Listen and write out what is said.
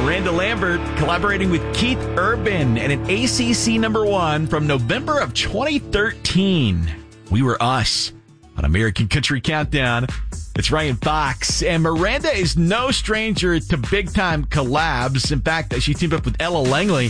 Miranda Lambert collaborating with Keith Urban and an ACC #1 from November of 2013. We Were Us on American Country Countdown. It's Ryan Fox, and Miranda is no stranger to big-time collabs. In fact, she teamed up with Ella Langley